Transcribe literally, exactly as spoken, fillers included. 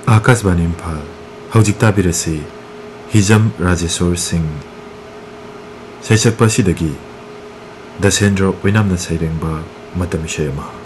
आकाशवाणी इम्फाल हौजिक ताबिरसि हिजम राजेश्वर सिंह सैसक्पसिदगी दसेन्द्र ओइनामना सैरेंबा मतम इशय अमा।